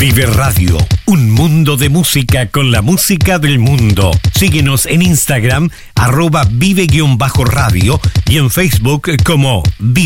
Vive Radio, un mundo de música con la música del mundo. Síguenos en Instagram, @vive_radio y en Facebook como Vive.